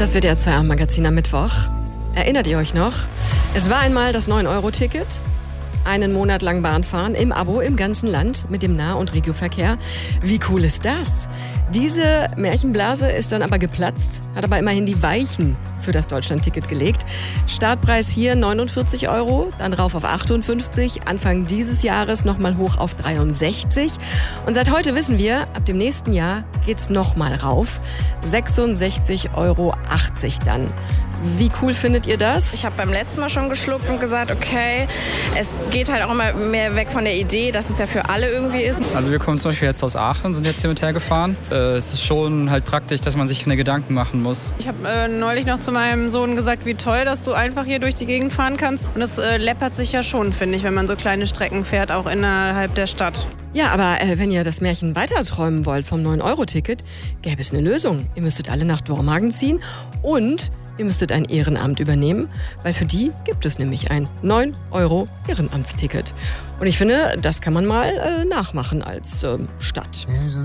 Das WDR 2 Abendmagazin am Mittwoch. Erinnert ihr euch noch? Es war einmal das 9-Euro-Ticket. Einen Monat lang Bahn fahren, im Abo, im ganzen Land, mit dem Nah- und Regioverkehr. Wie cool ist das? Diese Märchenblase ist dann aber geplatzt, hat aber immerhin die Weichen für das Deutschland-Ticket gelegt. Startpreis hier 49 €, dann rauf auf 58, Anfang dieses Jahres nochmal hoch auf 63. Und seit heute wissen wir, ab dem nächsten Jahr geht's nochmal rauf. 66,80 € dann. Wie cool findet ihr das? Ich habe beim letzten Mal schon geschluckt und gesagt, okay, es geht halt auch immer mehr weg von der Idee, dass es ja für alle irgendwie ist. Also wir kommen zum Beispiel jetzt aus Aachen, sind jetzt hier mit hergefahren. Es ist schon halt praktisch, dass man sich keine Gedanken machen muss. Ich habe neulich noch zu meinem Sohn gesagt, wie toll, dass du einfach hier durch die Gegend fahren kannst. Und es läppert sich ja schon, finde ich, wenn man so kleine Strecken fährt, auch innerhalb der Stadt. Ja, aber wenn ihr das Märchen weiterträumen wollt vom 9-Euro-Ticket, gäbe es eine Lösung. Ihr müsstet alle nach Dormagen ziehen und ihr müsstet ein Ehrenamt übernehmen, weil für die gibt es nämlich ein 9-Euro-Ehrenamtsticket. Und ich finde, das kann man mal nachmachen als Stadt.